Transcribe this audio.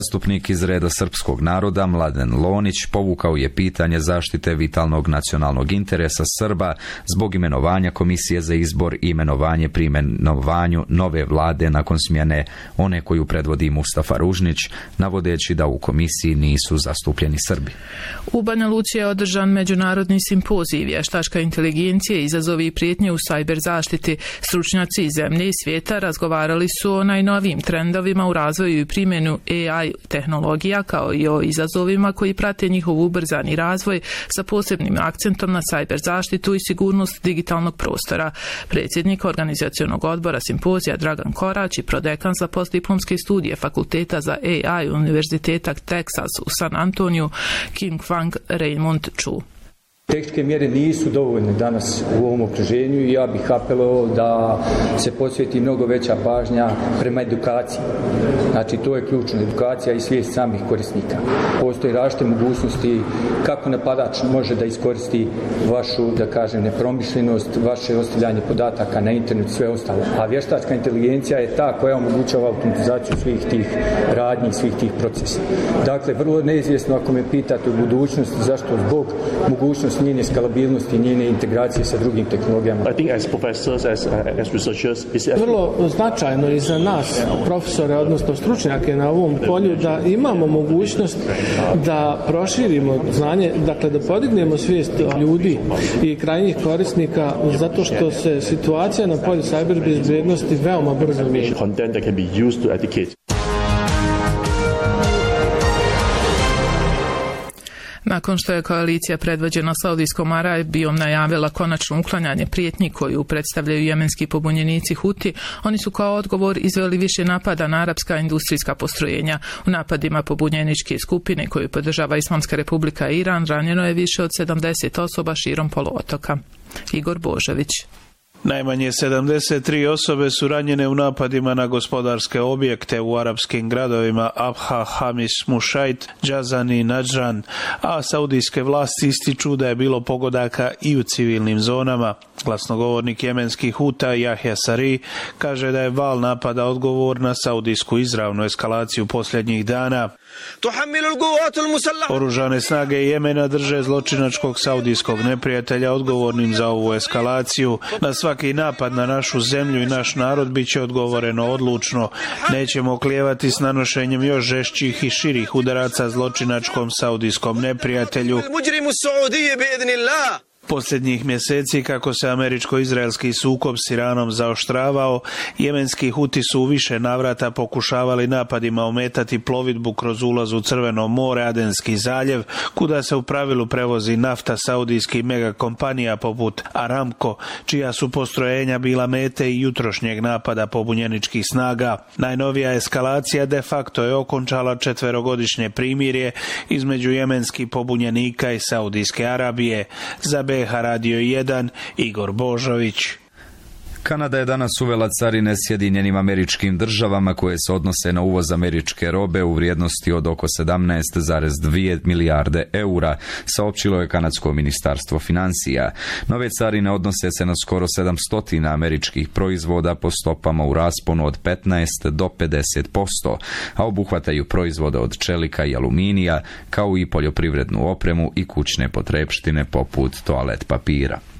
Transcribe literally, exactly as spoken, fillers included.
Zastupnik iz reda srpskog naroda Mladen Lonić povukao je pitanje zaštite vitalnog nacionalnog interesa Srba zbog imenovanja komisije za izbor i imenovanje pri imenovanju nove vlade nakon smjene one koju predvodi Mustafa Ružnić, navodeći da u komisiji nisu zastupljeni Srbi. U Banja Luci je održan međunarodni simpozij vještačka inteligencija, izazovi i prijetnje u sajber zaštiti. Stručnjaci iz zemlje i svijeta razgovarali su o najnovijim trendovima u razvoju i primjenu A I tehnologija, kao i o izazovima koji prate njihov ubrzani razvoj sa posebnim akcentom na sajber zaštitu i sigurnost digitalnog prostora. Predsjednik organizacionog odbora simpozija Dragan Korać i prodekan za postdiplomske studije Fakulteta za A I Univerziteta Texas u San Antoniju King Fang Raymond Chu. Tehničke mjere nisu dovoljne danas u ovom okruženju i ja bih apelovao da se posveti mnogo veća pažnja prema edukaciji. Znači, to je ključna edukacija i svijest samih korisnika. Postoje različite mogućnosti kako napadač može da iskoristi vašu, da kažem, nepromišljenost, vaše ostavljanje podataka na internet, sve ostalo. A vještačka inteligencija je ta koja omogućava automatizaciju svih tih radnji i svih tih procesa. Dakle, vrlo neizvjesno ako me pitate u budućnosti zašto zbog mogućnosti njene skalabilnosti, njene integracije sa drugim tehnologijama. Vrlo značajno i za nas, profesore, odnosno stručnjake na ovom polju, da imamo mogućnost da proširimo znanje, dakle da podignemo svijest ljudi i krajnjih korisnika, zato što se situacija na polju sajber bezbednosti veoma brzo mijenja. Nakon što je koalicija predvođena Saudijskom Arabijom najavila konačno uklanjanje prijetnji koju predstavljaju jemenski pobunjenici Huti, oni su kao odgovor izveli više napada na arapska industrijska postrojenja. U napadima pobunjeničke skupine koju podržava Islamska republika Iran ranjeno je više od sedamdeset osoba širom poluotoka. Igor Božović. Najmanje sedamdeset tri osobe su ranjene u napadima na gospodarske objekte u arapskim gradovima Abha, Hamis, Mušajt, Džazan i Nadžan, a saudijske vlasti ističu da je bilo pogodaka i u civilnim zonama. Glasnogovornik jemenskih Huta Jahja Sari kaže da je val napada odgovor na saudijsku izravnu eskalaciju posljednjih dana. Oružane snage Jemena drže zločinačkog saudijskog neprijatelja odgovornim za ovu eskalaciju. Na svaki napad na našu zemlju i naš narod bit će odgovoreno odlučno. Nećemo oklijevati s nanošenjem još žešćih i širih udaraca zločinačkom saudijskom neprijatelju. Posljednjih mjeseci, kako se američko-izraelski sukob s Iranom zaoštravao, jemenski Huti su u više navrata pokušavali napadima ometati plovidbu kroz ulaz u Crveno more, Adenski zaljev, kuda se u pravilu prevozi nafta saudijskih megakompanija poput Aramco, čija su postrojenja bila mete i jutrošnjeg napada pobunjeničkih snaga. Najnovija eskalacija de facto je okončala četverogodišnje primirje između jemenskih pobunjenika i Saudijske Arabije. Za B H Radio jedan, Igor Božović. Kanada je danas uvela carine Sjedinjenim Američkim Državama koje se odnose na uvoz američke robe u vrijednosti od oko sedamnaest zarez dvije milijarde eura, saopćilo je kanadsko ministarstvo financija. Nove carine odnose se na skoro sedamsto američkih proizvoda po stopama u rasponu od petnaest do pedeset posto, a obuhvataju proizvode od čelika i aluminija, kao i poljoprivrednu opremu i kućne potrepštine poput toalet papira.